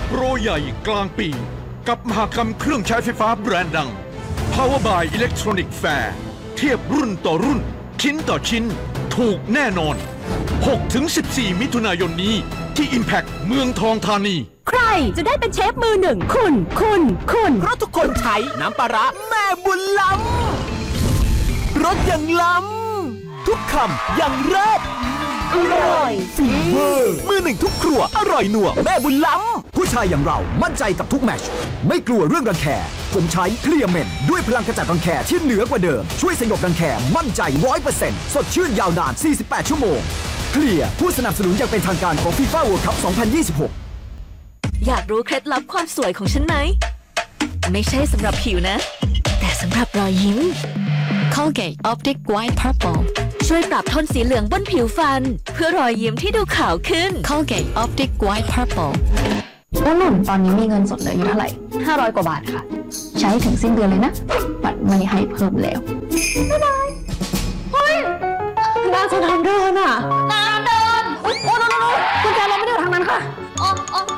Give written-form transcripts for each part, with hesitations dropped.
โปรใหญ่กลางปีกับมหกรรมเครื่องใช้ไฟฟ้าแบรนด์ดัง Power by Electronic Fair เทียบรุ่นต่อรุ่นชิ้นต่อชิ้นถูกแน่นอน 6-14 มิถุนายนนี้ที่ Impact เมืองทองธานีใครจะได้เป็นเชฟมือหนึ่งคุณเพราะทุกคนใช้น้ำปลาร้าแม่บุญล้ำรสอย่างล้ำทุกคำอย่างเลิศอร่อยฟีเวอร์มือหนึ่งทุกครัวอร่อยนัวแม่บุญล้ำผู้ชายอย่างเรามั่นใจกับทุกแมตช์ไม่กลัวเรื่องรังแคผมใช้เคลียร์เมนด้วยพลังขจัดรังแคที่เหนือกว่าเดิมช่วยสยบรังแคมั่นใจ 100% สดชื่นยาวนาน 48 ชั่วโมงเคลียร์ผู้สนับสนุนอย่างเป็นทางการของ FIFA World Cup 2026 อยากรู้เคล็ดลับความสวยของฉันไหม ไม่ใช่สำหรับผิวนะ แต่สำหรับรอยยิ้ม Colgate Optic White Purple ช่วยปรับโทนสีเหลืองบนผิวฟัน เพื่อรอยยิ้มที่ดูขาวขึ้น Colgate Optic White Purple แล้วหนุ่มตอนนี้มีเงินสดเหลืออยู่เท่าไหร่500 กว่าบาทค่ะ ใช้ถึงสิ้นเดือนเลยนะบัตรไม่ให้เพิ่มแล้วบ๊ายบายเฮ้ยน่าจะทำเดินอ่ะน้ำเดินโอ้โนคุณแจเราไม่ได้อยู่ทางนั้นค่ะอ๋อ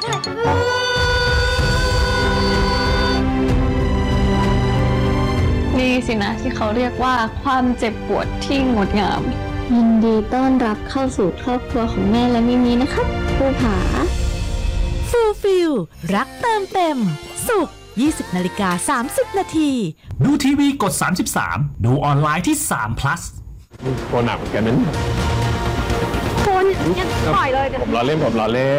นี่สินะที่เขาเรียกว่าความเจ็บปวดที่งดงามยินดีต้อนรับเข้าสู่ครอบครัวของแม่และมิมีนะคะผู้ผาฟูลฟิลรักเติมเต็มสุข 20:30 นาทีดูทีวีกด 33 ดูออนไลน์ที่3 plus ตัวหนักเหมือนกันนั้นคุณยังปล่อยเลยผมล้อเล่น ผม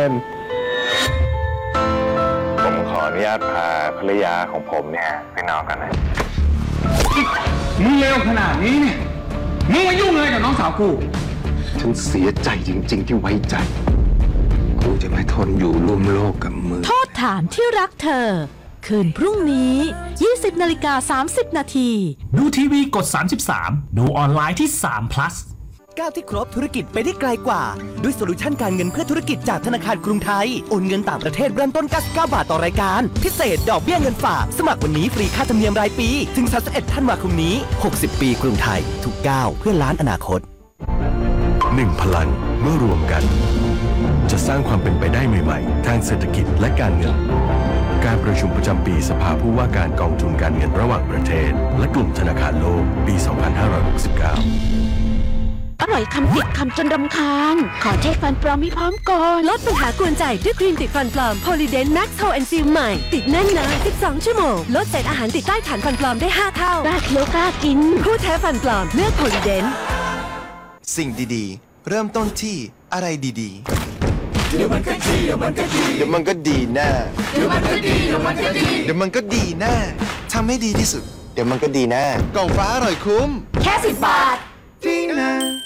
ขออนุญาตพาภรรยาของผมเนี่ยไปนอนกันนะมึงเลวขนาดนี้เนี่ยมึงมายุ่งเลยกับน้องสาวกูฉันเสียใจจริงๆที่ไว้ใจ กูจะไม่ทนอยู่ร่วมโลกกับมึงโทษฐานที่รักเธอ คืนพรุ่งนี้ 20:30 นาทีดูทีวีกด 33 ดูออนไลน์ที่3 plus ก้าวที่ครบธุรกิจไปได้ไกลกว่าด้วยโซลูชันการเงินเพื่อธุรกิจจากธนาคารกรุงไทยโอนเงินต่างประเทศเริ่มต้น99 บาทต่อรายการพิเศษดอกเบี้ยเงินฝากสมัครวันนี้ฟรีค่าธรรมเนียมรายปีถึง31 ธันวาคมนี้60 ปีกรุงไทยทุกก้าวเพื่อล้านอนาคต 1 พลังเมื่อรวมกันจะสร้างความเป็นไปได้ใหม่ๆทางเศรษฐกิจและการเงินการประชุมประจำปีสภาผู้ว่าการกองทุนการเงินระหว่างประเทศและกลุ่มธนาคารโลกปี 2569 อร่อยคำติดคำจนรำคาญขอเช็คฟันปลอมให้พร้อมก่อนลดปัญหากวนใจด้วยครีมติดฟันปลอม Polident Max Hold and Seal ใหม่ติดแน่นนาน12 ชั่วโมงลดเศษอาหารติดใต้ฐานฟันปลอมได้5 เท่ากล้าเคี้ยวกล้ากินผู้แท้ฟันปลอมเลือก Polident สิ่งดีๆเริ่มต้นที่อะไรดีๆเดี๋ยวมันก็ดีแน่เดี๋ยวมันก็ดีแน่ทำให้ดีที่สุดเดี๋ยวมันก็ดีแน่กล่องฟ้าอร่อยคุ้มแค่10 บาทจริงนะ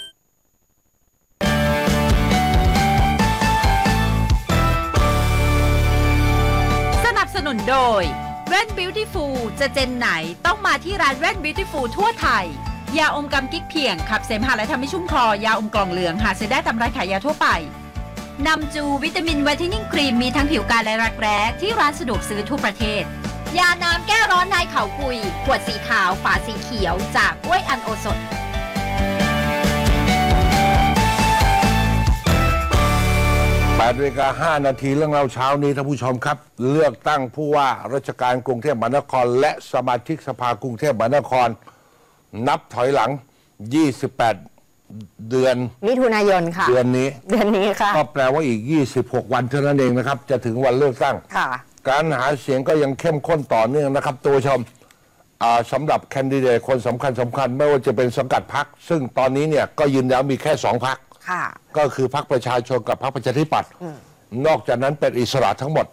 สนับสนุนโดยแว่น Beautiful จะเจนไหนต้องมาที่ร้านแว่น Beautiful ทั่วไทยยาอมกำกิ๊กเพียงขับเสมหะและทำให้ชุ่มคอยาอมกล่องเหลืองหาซื้อได้ตามร้านขายยาทั่วไปนำจูวิตามินไวท์เทนนิ่งครีมมีทั้งผิวกายและรักแร้ที่ร้านสะดวกซื้อทั่วประเทศยาน้ำแก้ร้อนนายเขากุยขวดสีขาวฝาสีเขียวจากกล้วยอันโอสถ 8:05 นาทีเรื่องเราเช้านี้ท่านผู้ชมครับเลือกตั้งผู้ว่าราชการกรุงเทพมหานครและสมาชิกสภากรุงเทพมหานครนับถอยหลัง28 เดือนมิถุนายนค่ะเดือนนี้ค่ะก็แปลว่าอีก26 วันเท่านั้นเองนะครับจะถึงวันเลือกตั้งค่ะการหาเสียงก็ยังเข้มข้นต่อเนื่องนะครับตัวชมสำหรับแคนดิเดตคนสำคัญไม่ว่าจะเป็นสังกัดพรรคซึ่งตอนนี้เนี่ยก็ยืนยันมีแค่2 พรรคก็คือพรรคประชาชนกับพรรคประชาธิปัตย์นอกจากนั้นเป็นอิสระทั้งหมด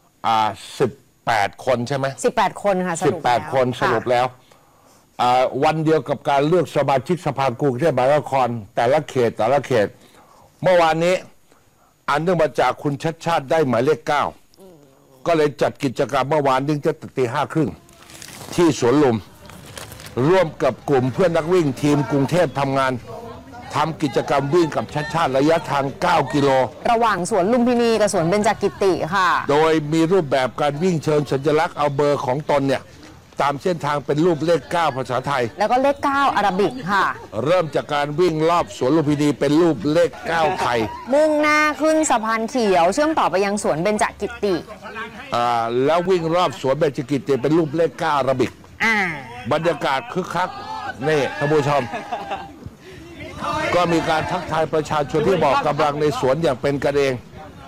18 คนใช่ไหม 18 คนค่ะ 18 คนสรุปแล้ววันเดียวกับการเลือกสมาชิกสภากรุงเทพมหานครแต่ละเขตเมื่อวานนี้อันเนื่องมาจากคุณชัดชาติได้หมายเลข 9ก็เลยจัดกิจกรรมเมื่อวานนึงจะตี 5:30ที่สวนลุมร่วมกับกลุ่มเพื่อนนักวิ่งทีมกรุงเทพทำงานทำกิจกรรมวิ่งกับชัดชาติระยะทาง9 กิโลระหว่างสวนลุมพินีกับสวนเบญจกิติค่ะโดยมีรูปแบบการวิ่งเชิญสัญลักษณ์เอาเบอร์ของตนเนี่ยตามเส้นทางเป็นรูปเลข 9 ภาษาไทยแล้วก็เลข 9 อาราบิกค่ะเริ่มจากการวิ่งรอบสวนลุมพินีเป็นรูปเลข 9 ไทยมุ่งหน้าขึ้นสะพานเขียว เชื่อมต่อไปยังสวนเบญจกิติแล้ววิ่งรอบสวนเบญจกิติเป็นรูปเลข 9 อาราบิกอ่าบรรยากาศคึกคักนี่ท่านผู้ชม ก็มีการทักทายประชาชนที่บอกกำลังในสวนอย่างเป็นกันเอง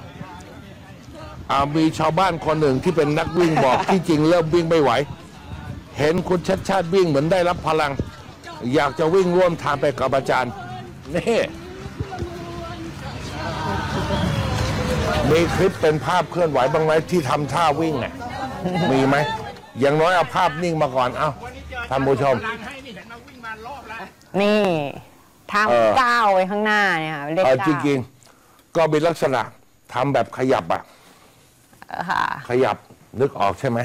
มีชาวบ้านคนหนึ่งที่เป็นนักวิ่งบอก ที่จริงเริ่มวิ่งไม่ไหว เห็นคุณชัดชาติวิ่งเหมือนได้รับพลัง อยากจะวิ่งร่วมทางไปกับอาจารย์นี่มีคลิปเป็นภาพเคลื่อนไหวบ้างไหมที่ทำท่าวิ่งเนี่ยมีไหมอย่างน้อยเอาภาพนิ่งมาก่อนเอ้าท่านผู้ชมนี่ทางก้าวไว้ข้างหน้าเนี่ยค่ะเลขจ 9 ริงๆก็เป็นลักษณะทำแบบขยับอะค่ะขยับนึกออกใช่ไหม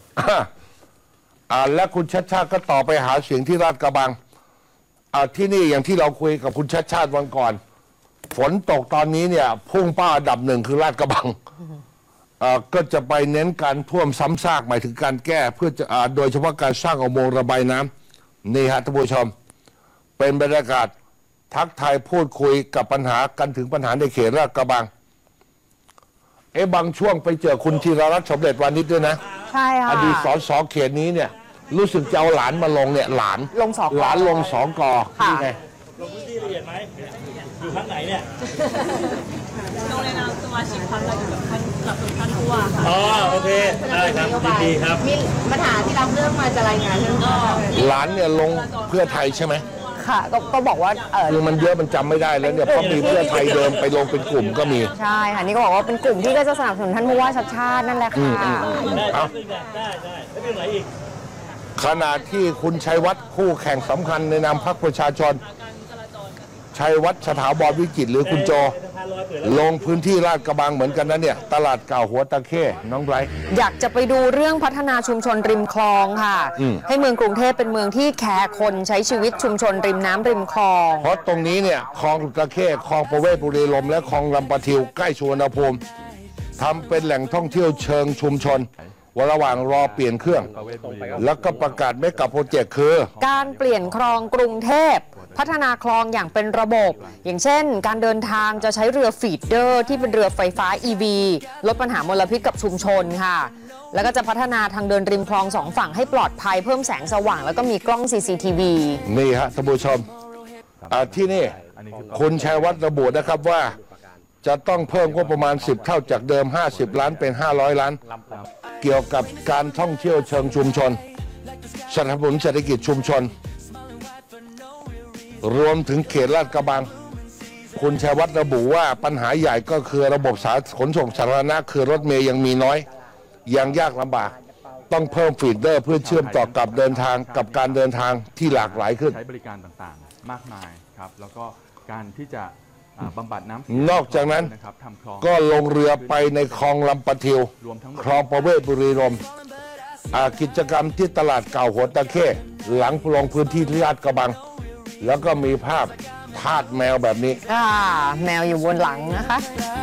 และคุณชัดชาติก็ต่อไปหาเสียงที่ลาดกระบังที่นี่อย่างที่เราคุยกับคุณชัดชาติวันก่อน ฝนตกตอนนี้เนี่ยพุ่งเป้าอันดับ 1คือลาดกระบังก็จะไปเน้นการท่วมซ้ำซากหมายถึงการแก้เพื่อจะโดยเฉพาะการสร้างอุโมงค์ระบายน้ำนี่ฮะท่านผู้ชม เป็นบรรยากาศทักทายพูดคุยกับปัญหากันถึงปัญหาในเขตลาดกระบังบางช่วงไปเจอคุณธีรรัตน์สมเด็จวานิชด้วยนะใช่ค่ะอดีตสสเขตนี้เนี่ย รู้สึกจะเอาหลานมาลงเนี่ยหลานลงสกหลานลงสกค่ะนี่ไงลงพื้นที่ละเอียดไหมอยู่ข้างไหนเนี่ยลงในนามสมาชิกพรรคและกับท่านผู้ว่าค่ะอ๋อ โอเค ได้ครับยินดีครับมีปัญหาที่รับเรื่องมาจะรายงานเรื่องก็หลานเนี่ยลงเพื่อไทยใช่ไหมค่ะก็บอกว่าคือมันเยอะมันจำไม่ได้แล้วเนี่ยเพราะมีเพื่อไทยเดิมไปลงเป็นกลุ่มก็มีใช่ค่ะนี่ก็บอกว่าเป็นกลุ่มที่ก็จะสนับสนุนท่านผู้ว่าชัดชาตินั่นแหละค่ะได้ครับได้แล้วมีไหนอีกขณะที่คุณชัยวัฒน์คู่แข่งสำคัญในนามพรรคประชาชน ชัยวัฒน์สถาบรวิจิตรหรือคุณโจ ลงพื้นที่ลาดกระบังเหมือนกันนะเนี่ยตลาดเก่าหัวตะเข้น้องไบรท์อยากจะไปดูเรื่องพัฒนาชุมชนริมคลองค่ะ ให้เมืองกรุงเทพเป็นเมืองที่แคร์คนใช้ชีวิตชุมชนริมน้ำริมคลองเพราะตรงนี้เนี่ยคลองตะเข้คลองประเวศบุรีลมย์และคลองลำปะทิวใกล้สุวรรณภูมิทำเป็นแหล่งท่องเที่ยวเชิงชุมชนว่าระหว่างรอเปลี่ยนเครื่อง แล้วก็ประกาศไม่กับโปรเจกต์คือการเปลี่ยนคลองกรุงเทพพัฒนาคลองอย่างเป็นระบบ อย่างเช่น การเดินทางจะใช้เรือฟีดเดอร์ที่เป็นเรือไฟฟ้า EV ลดปัญหามลพิษกับชุมชนค่ะ แล้วก็จะพัฒนาทางเดินริมคลองสองฝั่งให้ปลอดภัยเพิ่มแสงสว่างแล้วก็มีกล้อง CCTV นี่ฮะท่านผู้ชมที่นี่คุณชัยวัฒน์ระบุนะครับว่าจะต้องเพิ่มงบประมาณ10 เท่าจากเดิม50 ล้านเป็น500 ล้าน เกี่ยวกับการท่องเที่ยวเชิงชุมชนสนับสนุนเศรษฐกิจชุมชน รวมถึงเขตลาดกระบัง คุณชัยวัฒน์ระบุว่าปัญหาใหญ่ก็คือระบบขนส่งสาธารณะคือรถเมย์ยังมีน้อยยังยากลำบาก ต้องเพิ่มฟีดเดอร์เพื่อเชื่อมต่อกับเดินทางกับการเดินทางที่หลากหลายขึ้นใช้บริการต่างๆมากมายครับแล้วก็การที่จะบำบัดน้ำนอกจากนั้นนะครับทำคลองก็ลงเรือไปในคลองลำปะทิวรวมทั้งหมดคลองประเวศบุรีลมย์กิจกรรมที่ตลาดเก่าหัวตะเข้หลังลงพื้นที่ที่ลาดกระบัง แล้วก็มีภาพทาสแมวแบบนี้แมวอยู่บนหลังนะคะ